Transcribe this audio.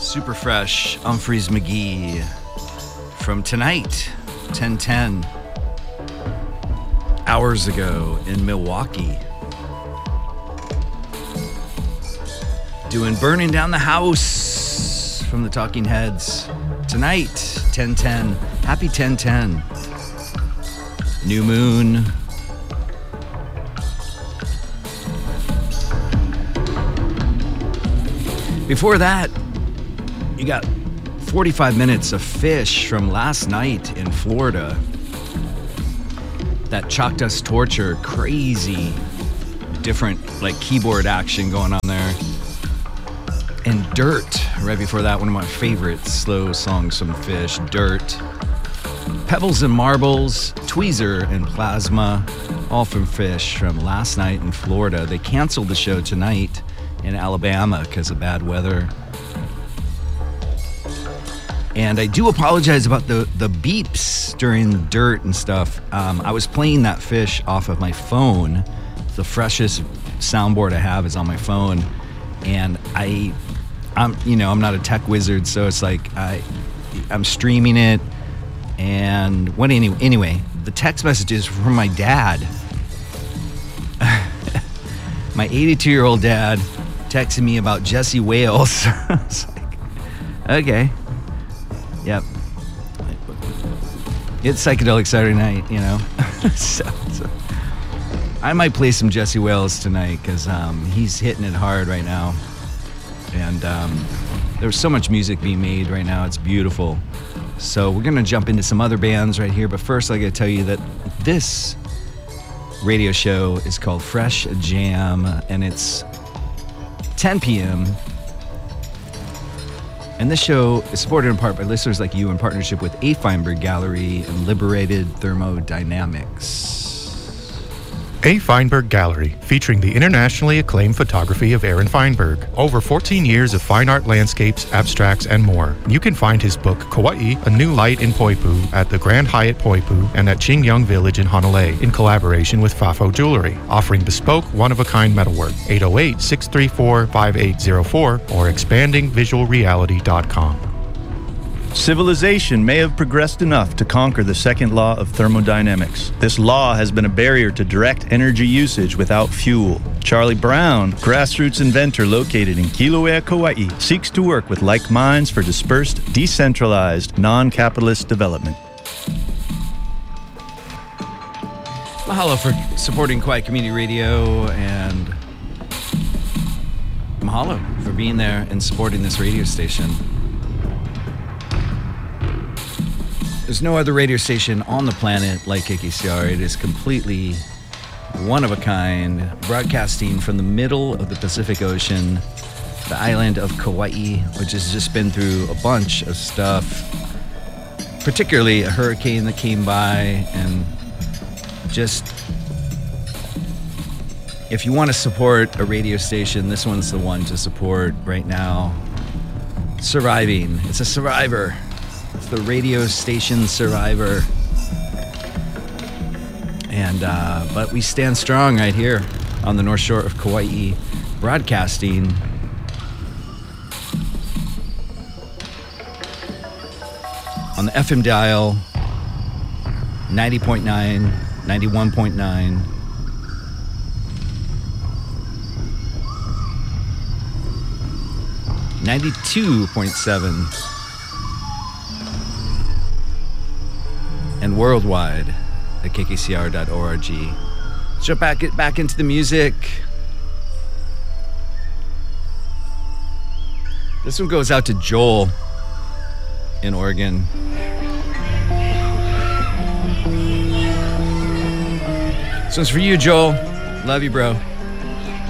Super fresh Umphrey's McGee from tonight, 10:10, hours ago in Milwaukee. Doing Burning Down the House from the Talking Heads. Tonight, 10:10. Happy 10:10. New moon. Before that, you got 45 minutes of Fish from last night in Florida. That Chalk Dust Torture, crazy, different like keyboard action going on there. And Dirt, right before that, one of my favorite slow songs from Fish, Dirt. Pebbles and Marbles, Tweezer and Plasma, all from Fish from last night in Florida. They canceled the show tonight in Alabama because of bad weather. And I do apologize about the beeps during Dirt and stuff. I was playing that Fish off of my phone. The freshest soundboard I have is on my phone. And I'm not a tech wizard, so it's like I'm streaming it. And anyway, the text messages from my dad. My 82-year-old dad texted me about Jesse Wales. I was like, okay. Yep. It's Psychedelic Saturday night, you know. so I might play some Jesse Wales tonight because he's hitting it hard right now. And there's so much music being made right now. It's beautiful. So we're going to jump into some other bands right here. But first, I got to tell you that this radio show is called Fresh Jam. And it's 10 p.m. And this show is supported in part by listeners like you in partnership with A. Feinberg Gallery and Liberated Thermodynamics. A. Feinberg Gallery, featuring the internationally acclaimed photography of Aaron Feinberg. Over 14 years of fine art landscapes, abstracts, and more. You can find his book, Kauai, A New Light in Poipu, at the Grand Hyatt Poipu and at Qingyang Village in Honolulu, in collaboration with Fafo Jewelry, offering bespoke, one-of-a-kind metalwork. 808-634-5804 or expandingvisualreality.com. Civilization may have progressed enough to conquer the second law of thermodynamics. This law has been a barrier to direct energy usage without fuel. Charlie Brown, grassroots inventor located in Kilauea, Kauai, seeks to work with like minds for dispersed, decentralized, non-capitalist development. Mahalo for supporting Quiet Community Radio, and mahalo for being there and supporting this radio station. There's no other radio station on the planet like KKCR. It is completely one of a kind, broadcasting from the middle of the Pacific Ocean, the island of Kauai, which has just been through a bunch of stuff, particularly a hurricane that came by. And just, if you want to support a radio station, this one's the one to support right now. Surviving. It's a survivor. It's the radio station survivor. And but we stand strong right here on the North Shore of Kauai, broadcasting on the FM dial 90.9, 91.9, .7, and worldwide at kkcr.org. Jump back into the music. This one goes out to Joel in Oregon. This one's for you, Joel. Love you, bro.